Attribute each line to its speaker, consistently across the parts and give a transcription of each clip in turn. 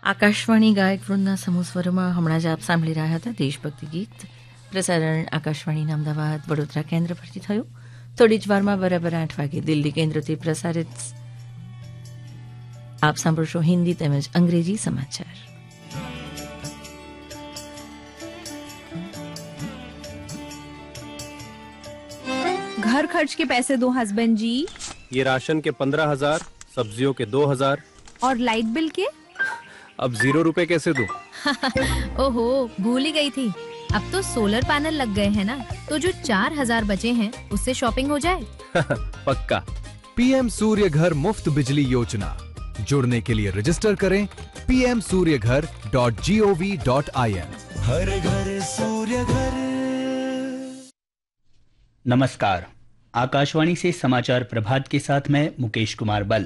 Speaker 1: આકાશવાણી ગાયક વૃંદના સમૂહ સ્વરમાં હમણાં જ આપ સાંભળી રહ્યા હતા દેશભક્તિ ગીત. પ્રસારણ આકાશવાણીના અમદાવાદ વડોદરા કેન્દ્ર પરથી થયું. થોડી જ વારમાં બરાબર 8 વાગે દિલ્હી કેન્દ્રથી પ્રસારિત આપ સાંભળશો હિન્દી તેમજ અંગ્રેજી સમાચાર.
Speaker 2: घर खर्च के पैसे दो हस्बैंड जी.
Speaker 3: ये राशन के 15,000, सब्जियों के 2,000
Speaker 2: और लाइट बिल के?
Speaker 3: अब 0 रुपए कैसे दूं?
Speaker 2: ओहो, भूल ही गई थी. अब तो सोलर पैनल लग गए हैं ना, तो जो 4,000 बचे हैं उससे शॉपिंग हो जाए.
Speaker 3: पक्का.
Speaker 4: पीएम सूर्य घर मुफ्त बिजली योजना. जुड़ने के लिए रजिस्टर करें pmsuryaghar.gov.in.
Speaker 5: हर घर सूर्य घर.
Speaker 6: नमस्कार, आकाशवाणी से समाचार प्रभात के साथ मैं मुकेश कुमार बल.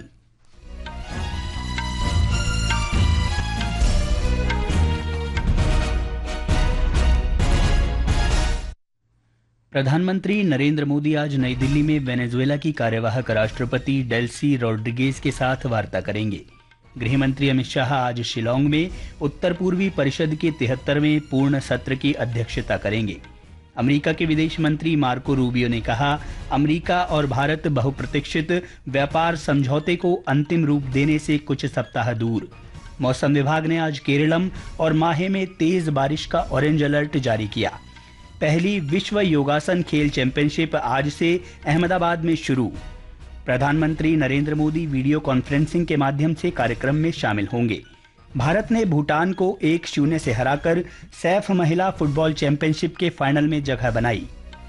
Speaker 6: प्रधानमंत्री नरेंद्र मोदी आज नई दिल्ली में वेनेजुएला की कार्यवाहक राष्ट्रपति डेल्सी रोड्रिगेज के साथ वार्ता करेंगे. गृह मंत्री अमित शाह आज शिलोंग में उत्तर पूर्वी परिषद के 73वें पूर्ण सत्र की अध्यक्षता करेंगे. अमेरिका के विदेश मंत्री मार्को रूबियो ने कहा, अमेरिका और भारत बहुप्रतीक्षित व्यापार समझौते को अंतिम रूप देने से कुछ सप्ताह दूर. मौसम विभाग ने आज केरलम और माहे में तेज बारिश का ऑरेंज अलर्ट जारी किया. पहली विश्व योगासन खेल चैंपियनशिप आज से अहमदाबाद में शुरू. प्रधानमंत्री नरेंद्र मोदी वीडियो कॉन्फ्रेंसिंग के माध्यम से कार्यक्रम में शामिल होंगे. भारत ने भूटान को 1-0 से हराकर सैफ महिला फुटबॉल चैंपियनशिप के फाइनल में जगह बनाई.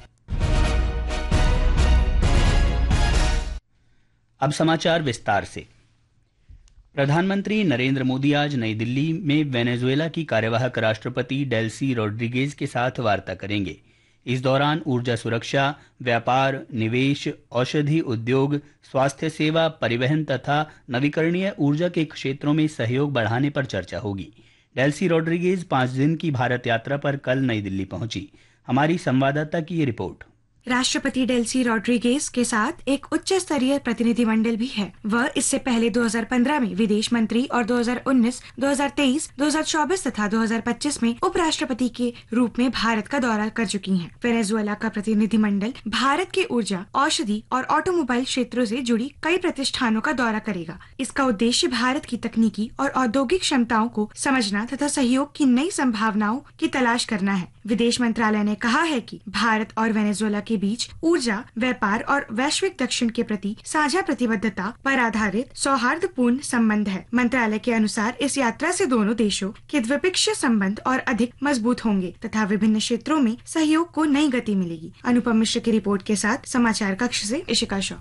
Speaker 6: अब समाचार विस्तार से. प्रधानमंत्री नरेंद्र मोदी आज नई दिल्ली में वेनेजुएला की कार्यवाहक राष्ट्रपति डेल्सी रोड्रिगेज के साथ वार्ता करेंगे. इस दौरान ऊर्जा सुरक्षा, व्यापार, निवेश, औषधि उद्योग, स्वास्थ्य सेवा, परिवहन तथा नवीकरणीय ऊर्जा के क्षेत्रों में सहयोग बढ़ाने पर चर्चा होगी. डेल्सी रोड्रिगेज 5 दिन की भारत यात्रा पर कल नई दिल्ली पहुंची. हमारी संवाददाता की ये रिपोर्ट.
Speaker 7: राष्ट्रपति डेल्सी रोड्रिगेज के साथ एक उच्च स्तरीय प्रतिनिधिमंडल भी है. वह इससे पहले 2015 में विदेश मंत्री और 2019, 2023, 2024 तथा 2025 में उपराष्ट्रपति के रूप में भारत का दौरा कर चुकी हैं. वेनेजुएला का प्रतिनिधिमंडल भारत के ऊर्जा, औषधि और ऑटोमोबाइल क्षेत्रों से जुड़ी कई प्रतिष्ठानों का दौरा करेगा. इसका उद्देश्य भारत की तकनीकी और औद्योगिक क्षमताओं को समझना तथा सहयोग की नई संभावनाओं की तलाश करना है. विदेश मंत्रालय ने कहा है कि भारत और वेनेजुएला के बीच ऊर्जा, व्यापार और वैश्विक दक्षिण के प्रति साझा प्रतिबद्धता पर आधारित सौहार्दपूर्ण संबंध है. मंत्रालय के अनुसार इस यात्रा से दोनों देशों के द्विपक्षीय संबंध और अधिक मजबूत होंगे तथा विभिन्न क्षेत्रों में सहयोग को नई गति मिलेगी. अनुपम मिश्र की रिपोर्ट के साथ समाचार कक्ष से इशिका शॉ.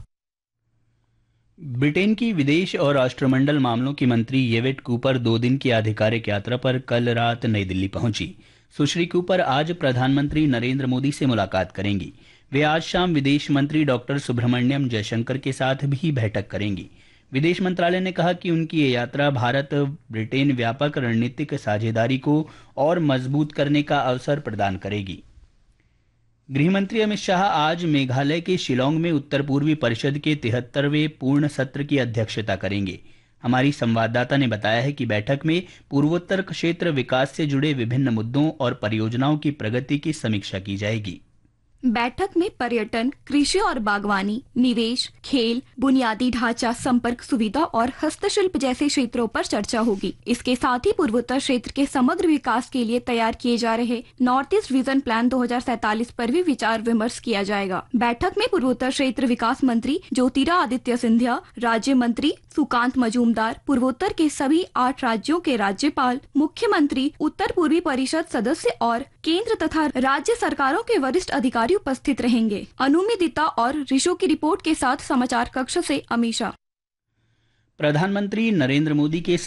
Speaker 6: ब्रिटेन की विदेश और राष्ट्रमंडल मामलों की मंत्री येवेट कूपर 2 दिन की आधिकारिक यात्रा पर कल रात नई दिल्ली पहुंची. सुश्री कूपर आज प्रधानमंत्री नरेंद्र मोदी से मुलाकात करेंगी. वे आज शाम विदेश मंत्री डॉक्टर सुब्रमण्यम जयशंकर के साथ भी बैठक करेंगी. विदेश मंत्रालय ने कहा कि उनकी ये यात्रा भारत ब्रिटेन व्यापक रणनीतिक साझेदारी को और मजबूत करने का अवसर प्रदान करेगी. गृहमंत्री अमित शाह आज मेघालय के शिलोंग में उत्तर पूर्वी परिषद के 73वें पूर्ण सत्र की अध्यक्षता करेंगे. हमारी संवाददाता ने बताया है कि बैठक में पूर्वोत्तर क्षेत्र विकास से जुड़े विभिन्न मुद्दों और परियोजनाओं की प्रगति की समीक्षा की जाएगी.
Speaker 8: बैठक में पर्यटन, कृषि और बागवानी, निवेश, खेल, बुनियादी ढांचा, संपर्क सुविधा और हस्तशिल्प जैसे क्षेत्रों पर चर्चा होगी. इसके साथ ही पूर्वोत्तर क्षेत्र के समग्र विकास के लिए तैयार किए जा रहे नॉर्थ ईस्ट विजन प्लान 2047 पर भी विचार विमर्श किया जाएगा. बैठक में पूर्वोत्तर क्षेत्र विकास मंत्री ज्योतिरादित्य सिंधिया, राज्य मंत्री सुकांत मजूमदार, पूर्वोत्तर के सभी 8 राज्यों के राज्यपाल, मुख्यमंत्री, उत्तर पूर्वी परिषद सदस्य और केंद्र तथा राज्य सरकारों के वरिष्ठ अधिकारी उपस्थित रहेंगे. अनुमिदिता और ऋषु की रिपोर्ट के साथ समाचार कक्ष से अमीषा.
Speaker 6: प्रधानमंत्री नरेंद्र मोदी के